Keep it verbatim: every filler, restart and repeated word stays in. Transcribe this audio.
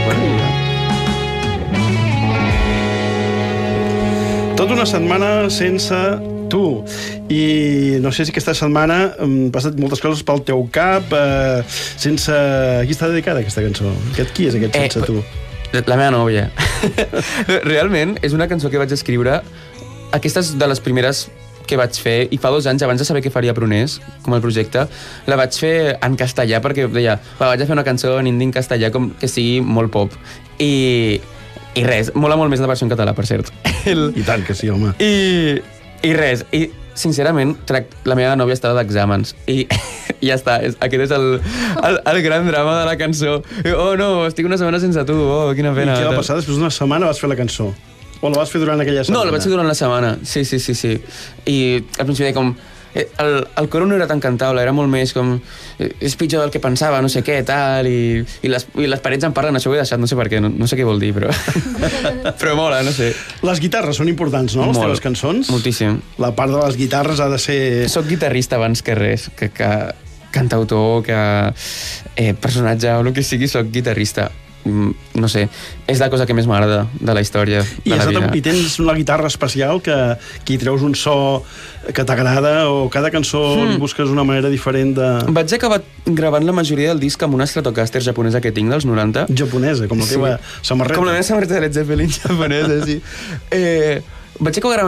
Superilla. Tota una setmana sense tu. I no sé si aquesta setmana han passat moltes coses pel teu cap, eh, sense... A qui està dedicada aquesta cançó? Aquest, qui és aquest sense eh, tu? La meva nòvia. Realment, és una cançó que vaig escriure. Aquesta és de les primeres que vaig fer, i fa dos anys, abans de saber què faria Pruners, com el projecte, la vaig fer en castellà, perquè deia, va, vaig a fer una cançó en indi en castellà com que sigui molt pop. I, i res, mola molt més la versió en català, per cert. El... I tant que sí, home. I, i res, i sincerament, la meva nòvia estava d'exàmens, i ja està, és, aquest és el, el, el gran drama de la cançó. I, oh no, estic una setmana sense tu, oh, quina pena. I què va passar? Després d'una setmana vas fer la cançó? O la vas fer durant aquella setmana? No, la vaig fer durant la setmana, sí, sí, sí, sí. I al principi deia com... El, el coro no era tan cantable, era molt més com... És pitjor del que pensava, no sé què, tal, i, i, les, i les parets en parlen, això ho he deixat, no sé per què, no, no sé què vol dir, però... però mola, no sé. Les guitarres són importants, no, les Molt, teves cançons? Moltíssim. La part de les guitarres ha de ser... Soc guitarrista abans que res, que, que cantautor, que eh, personatge, o el que sigui, soc guitarrista. No sé, és la cosa que més m'agrada de la història de I la vida. I tens una guitarra especial que, que hi treus un so que t'agrada, o cada cançó hmm. li busques una manera diferent de... Vaig acabar gravant la majoria del disc amb una Stratocaster japonesa que tinc dels noranta. Japonesa, com la teva sí. samarreta. Com la meva samarreta de Led Zeppelin japonesa, sí. Eh, vaig acabar gravant